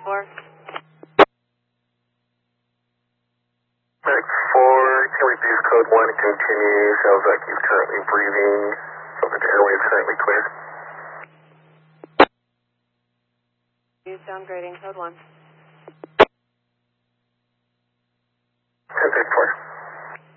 4. Medic 4, can we use code 1 to continue? Sounds like he's currently breathing. Sounds like the airway is currently clear. Use downgrading code 1. 10-4.